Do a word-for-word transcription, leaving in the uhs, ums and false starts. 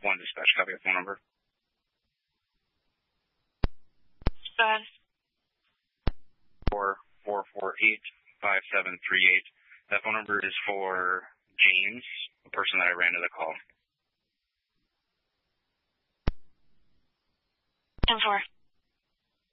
One dispatch, copy the phone number. Go ahead. Four four four eight five seven three eight. That phone number is for James, the person that I ran to the call. ten four.